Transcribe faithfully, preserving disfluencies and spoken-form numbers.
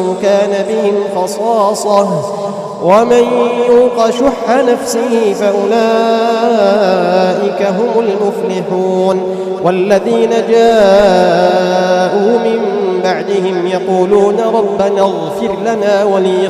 كان بهم خصاصة ومن يوق شح نفسه فأولئك هم المفلحون والذين جاءوا من بعدهم يقولون ربنا اغفر لنا ولإخواننا